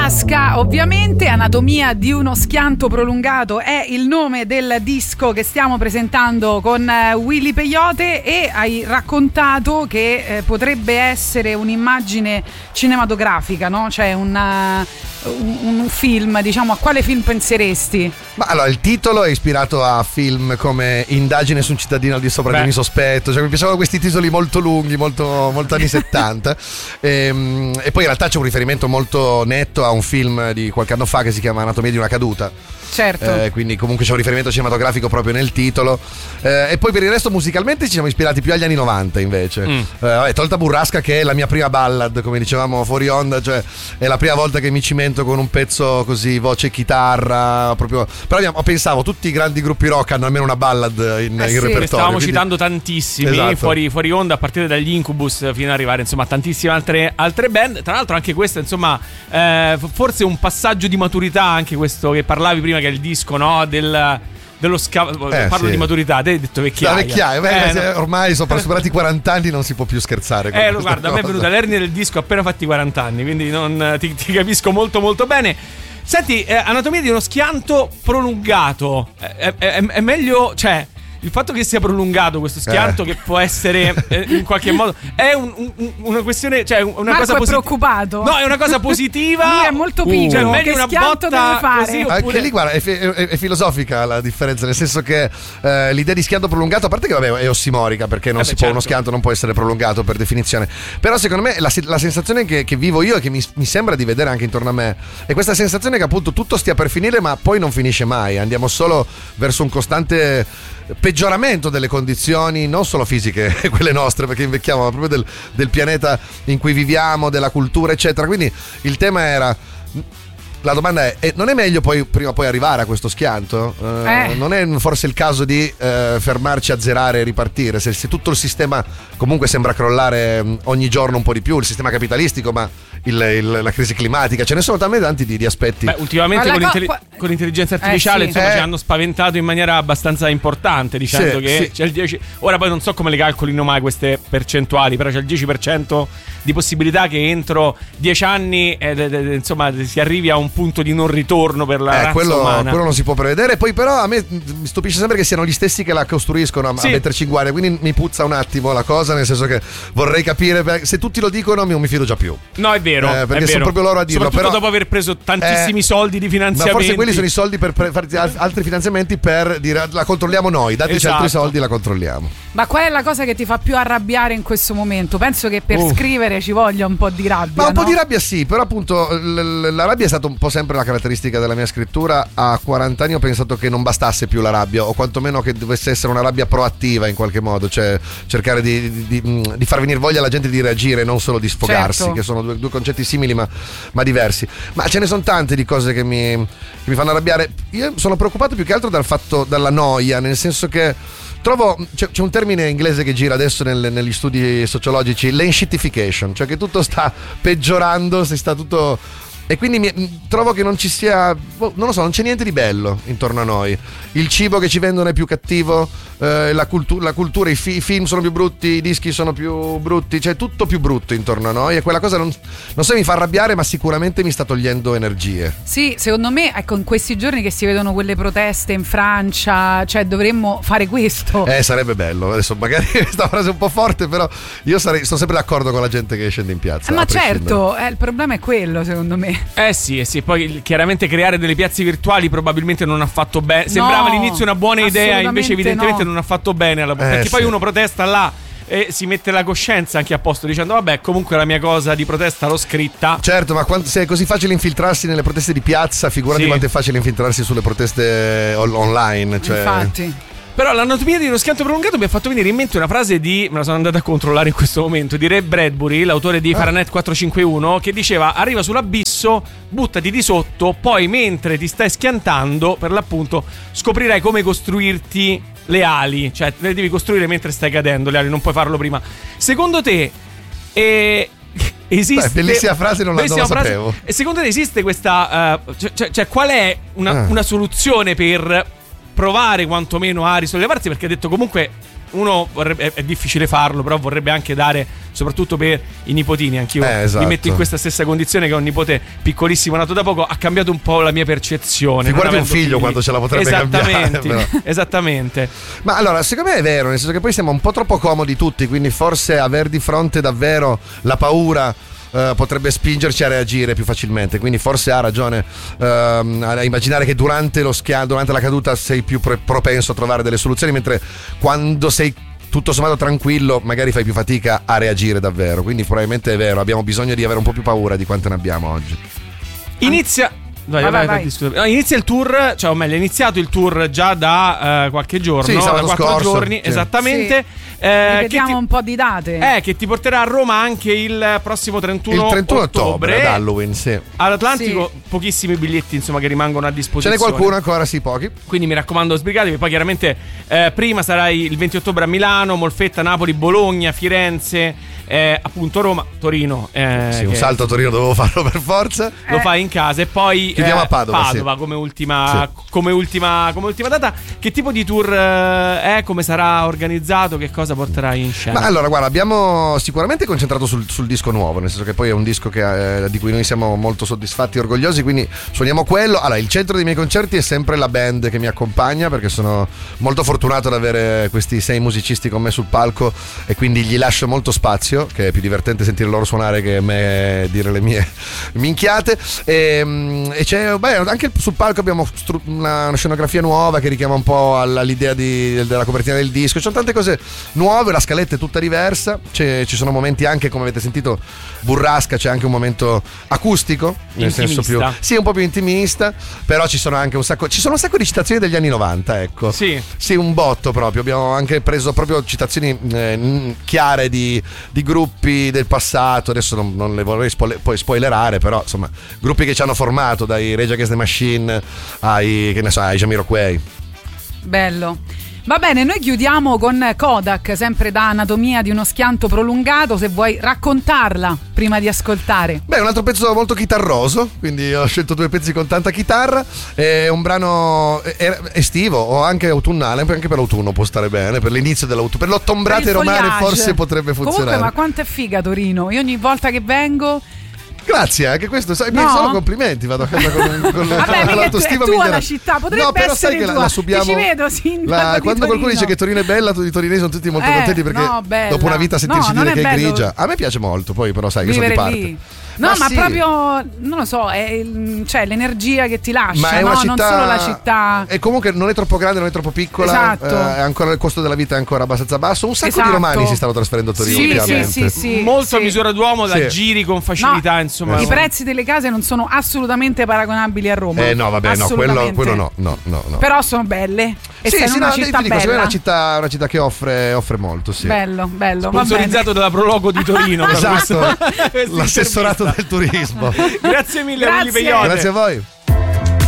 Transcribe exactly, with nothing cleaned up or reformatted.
Burrasca, ovviamente. Anatomia di uno schianto prolungato è il nome del disco che stiamo presentando con Willy Peyote, e hai raccontato che eh, potrebbe essere un'immagine cinematografica, no? Cioè una, un, un film, diciamo, a quale film penseresti? Ma allora, il titolo è ispirato a film come Indagine su un cittadino al di sopra di ogni sospetto, cioè mi piacevano questi titoli molto lunghi, molto, molto anni settanta. E, e poi in realtà c'è un riferimento molto netto a un film di qualche anno fa che si chiama Anatomia di una caduta. Certo. Eh, quindi comunque c'è un riferimento cinematografico proprio nel titolo. Eh, e poi per il resto musicalmente ci siamo ispirati più agli anni novanta invece. Mm. Eh, vabbè, tolta Burrasca, che è la mia prima ballad, come dicevamo fuori onda, cioè è la prima volta che mi cimento con un pezzo così, voce e chitarra, proprio. Però abbiamo, pensavo, tutti i grandi gruppi rock hanno almeno una ballad in, eh in sì, repertorio. Stavamo quindi... citando tantissimi, esatto. fuori, fuori onda, a partire dagli Incubus fino ad arrivare insomma a tantissime altre, altre band. Tra l'altro anche questa insomma eh, forse un passaggio di maturità, anche questo che parlavi prima, che è il disco, no? Del, dello scavo. Eh, parlo sì. di maturità, te hai detto vecchiaia. La vecchiaia, beh, eh, no. ormai sono superati i quaranta anni, non si può più scherzare con Eh, lo guarda, cosa. a me è venuta l'ernia del disco appena fatti quaranta anni, quindi non, ti, ti capisco molto molto bene. Senti, eh, Anatomia di uno schianto prolungato, è, è, è, è meglio, cioè il fatto che sia prolungato questo schianto, eh. che può essere eh, in qualche modo, è un, un, una questione, cioè una Marco cosa è positiva. preoccupato. No, è una cosa positiva. Lui è molto piccolo. Uh. Cioè, meglio che una schianto botta deve fare? così, oppure... Anche lì, guarda, è, è, è filosofica la differenza, nel senso che eh, l'idea di schianto prolungato, a parte che vabbè è ossimorica, perché non eh si beh, può, certo. uno schianto non può essere prolungato per definizione. Però secondo me la, la sensazione che, che vivo io e che mi, mi sembra di vedere anche intorno a me è questa sensazione che appunto tutto stia per finire, ma poi non finisce mai. Andiamo solo verso un costante peggioramento delle condizioni, non solo fisiche, quelle nostre, perché invecchiamo, ma proprio del, del pianeta in cui viviamo, della cultura, eccetera. Quindi il tema era, la domanda è, eh, non è meglio poi prima o poi arrivare a questo schianto? Eh, eh. Non è forse il caso di eh, fermarci, azzerare e ripartire? Se, se tutto il sistema comunque sembra crollare mh, ogni giorno un po' di più, il sistema capitalistico, ma il, il, la crisi climatica, ce ne sono talmente tanti di, di aspetti. Beh, ultimamente con, co- l'intelli- con l'intelligenza artificiale eh, sì. insomma eh. ci hanno spaventato in maniera abbastanza importante, dicendo sì, che sì. c'è il dieci. Ora poi non so come le calcolino mai queste percentuali, però c'è il dieci per cento di possibilità che entro dieci anni eh, de, de, de, insomma si arrivi a un punto di non ritorno per la eh, razza quello, umana. Quello non si può prevedere. Poi però a me mi stupisce sempre che siano gli stessi che la costruiscono a, sì. a metterci in guardia, quindi mi puzza un attimo la cosa, nel senso che vorrei capire, se tutti lo dicono non mi fido già più. No, è vero, eh, perché è vero. sono proprio loro a dirlo. Soprattutto però, dopo aver preso tantissimi eh, soldi di finanziamenti. Ma forse quelli sono i soldi per pre- farti altri finanziamenti, per dire la controlliamo noi, dateci esatto. altri soldi, la controlliamo. Ma qual è la cosa che ti fa più arrabbiare in questo momento? Penso che per uh. scrivere ci voglia un po' di rabbia. Ma un no? po' di rabbia sì, però appunto l- l- la rabbia è stata un po' sempre la caratteristica della mia scrittura. A quaranta anni ho pensato che non bastasse più la rabbia, o quantomeno che dovesse essere una rabbia proattiva in qualche modo, cioè cercare di, di, di, di far venire voglia alla gente di reagire, non solo di sfogarsi, certo. che sono due, due concetti simili ma, ma diversi. Ma ce ne sono tante di cose che mi, che mi fanno arrabbiare. Io sono preoccupato più che altro dal fatto, dalla noia, nel senso che trovo, c'è, c'è un termine inglese che gira adesso nel, negli studi sociologici, l'enshittification, cioè che tutto sta peggiorando, si sta tutto... E quindi mi, trovo che non ci sia, non lo so, non c'è niente di bello intorno a noi. Il cibo che ci vendono è più cattivo, eh, la, cultu- la cultura, i, fi- i film sono più brutti, i dischi sono più brutti, cioè tutto più brutto intorno a noi. E quella cosa non, non so, mi fa arrabbiare, ma sicuramente mi sta togliendo energie. Sì, secondo me, ecco, in questi giorni che si vedono quelle proteste in Francia, cioè dovremmo fare questo. Eh, sarebbe bello. Adesso magari questa frase è un po' forte, però io sarei, sono sempre d'accordo con la gente che scende in piazza. Eh, ma certo, eh, il problema è quello, secondo me. Eh sì, eh sì, poi chiaramente creare delle piazze virtuali probabilmente non ha fatto bene. Sembrava no, all'inizio una buona idea, invece evidentemente no. non ha fatto bene alla... eh, perché sì. poi uno protesta là e si mette la coscienza anche a posto dicendo vabbè, comunque la mia cosa di protesta l'ho scritta. Certo, ma quando, se è così facile infiltrarsi nelle proteste di piazza, figurati sì. quanto è facile infiltrarsi sulle proteste on- online, cioè... Infatti. Però l'anatomia di uno schianto prolungato mi ha fatto venire in mente una frase di, me la sono andata a controllare in questo momento, di Ray Bradbury, l'autore di ah. Fahrenheit quattrocentocinquantuno, che diceva: arriva sull'abisso, buttati di sotto, poi mentre ti stai schiantando, per l'appunto, scoprirai come costruirti le ali, cioè le devi costruire mentre stai cadendo, le ali, non puoi farlo prima. Secondo te eh, esiste... Beh, bellissima frase, non la, non la sapevo. E secondo te esiste questa... Uh, cioè, cioè, cioè qual è una, ah. una soluzione per... provare quantomeno a risollevarsi, perché ha detto comunque uno vorrebbe, è, è difficile farlo, però vorrebbe anche dare, soprattutto per i nipotini. Anch'io eh, esatto. mi metto in questa stessa condizione, che ho un nipote piccolissimo nato da poco, ha cambiato un po' la mia percezione. Figurati un figlio figli. quanto ce la potrebbe Esattamente, cambiare. esattamente. Ma allora, secondo me è vero, nel senso che poi siamo un po' troppo comodi tutti, quindi forse aver di fronte davvero la paura Uh, potrebbe spingerci a reagire più facilmente, quindi forse ha ragione uh, a immaginare che durante lo schia- durante la caduta sei più pro- propenso a trovare delle soluzioni, mentre quando sei tutto sommato tranquillo magari fai più fatica a reagire davvero, quindi probabilmente è vero, abbiamo bisogno di avere un po' più paura di quanto ne abbiamo oggi. Inizia Vai, vai, vai, vai. No, inizia il tour, cioè o meglio, è iniziato il tour già da uh, qualche giorno, sì, da quattro scorso, giorni, sì. esattamente. Sì. Eh, Ripetiamo che ti, un po' di date. Eh, che ti porterà a Roma anche il prossimo trentuno, il trentuno ottobre, ottobre, ad Halloween, sì. All'Atlantico, sì. pochissimi biglietti, insomma, che rimangono a disposizione. Ce n'è qualcuno ancora, sì, pochi. Quindi mi raccomando, sbrigatevi. Poi chiaramente eh, prima sarai il venti ottobre a Milano, Molfetta, Napoli, Bologna, Firenze, eh, appunto Roma, Torino. Eh, sì, un salto a Torino dovevo farlo per forza. Lo Eh. fai in casa e poi chiudiamo eh, a Padova, Padova sì. come ultima, Sì. come ultima come ultima data. Che tipo di tour eh, è? Come sarà organizzato? Che cosa porterai in scena? Ma allora, guarda, abbiamo sicuramente concentrato sul, sul disco nuovo, nel senso che poi è un disco che, eh, di cui noi siamo molto soddisfatti e orgogliosi, quindi suoniamo quello. Allora, il centro dei miei concerti è sempre la band che mi accompagna, perché sono molto fortunato ad avere questi sei musicisti con me sul palco e quindi gli lascio molto spazio, che è più divertente sentire loro suonare che me dire le mie minchiate. E, e c'è, beh, anche sul palco abbiamo stru- una, una scenografia nuova che richiama un po' alla, all'idea di, della copertina del disco. Ci sono tante cose nuove, la scaletta è tutta diversa, c'è, ci sono momenti anche, come avete sentito, burrasca, c'è anche un momento acustico, nel Intimista. senso più, sì, un po' più intimista, però ci sono anche un sacco, ci sono un sacco di citazioni degli anni novanta, ecco. Sì. Sì, un botto proprio, abbiamo anche preso proprio citazioni eh, chiare di, di gruppi del passato, adesso non, non le vorrei spoiler, poi spoilerare, però insomma, gruppi che ci hanno formato, dai Rage Against the Machine ai, che ne so, ai Jamiroquai. Bello. Va bene, noi chiudiamo con Kodak, sempre da Anatomia di uno schianto prolungato, se vuoi raccontarla prima di ascoltare. Beh, un altro pezzo molto chitarroso, quindi ho scelto due pezzi con tanta chitarra, è un brano estivo o anche autunnale, anche per l'autunno può stare bene, per l'inizio dell'autunno, per l'ottombrate romane forse potrebbe funzionare. Comunque, ma quanto è figa Torino, io ogni volta che vengo... Grazie, anche questo, sai, no? solo complimenti, vado a casa con, con Vabbè, con l'autostima è tua migliore. la città, potrebbe no, però essere sai che tua. la, la subiamo. Ti ci vedo sindaco la, di quando Torino. qualcuno dice che Torino è bella, tutti i torinesi sono tutti molto eh, contenti perché no, bella. dopo una vita sentirsi no, dire che è bello. grigia. A me piace molto, poi però sai che sono di Vivere parte. lì. No, ma, ma sì. proprio, non lo so, è il- cioè l'energia che ti lascia, Ma è no? una città, non solo la città. E comunque non è troppo grande, non è troppo piccola. Esatto. eh, è ancora il costo della vita è ancora abbastanza basso. Un sacco Esatto. di romani si stanno trasferendo a Torino Sì, ultimamente. sì, sì, sì. Molto sì. a misura d'uomo, da Sì. giri con facilità, No, insomma. I prezzi delle case non sono assolutamente paragonabili a Roma. Eh no, vabbè, no, quello, Assolutamente. quello no, no, no, no. Però sono belle. E sì, sei sì, in una no, ti città dico, secondo me è bella. una città, una città che offre, offre molto, sì. Bello, bello. Va bene. Sponsorizzato dalla Prologo di Torino. Esatto, questa- questa l'assessorato del turismo. Grazie mille, Grazie. Willy Peyote. Grazie a voi.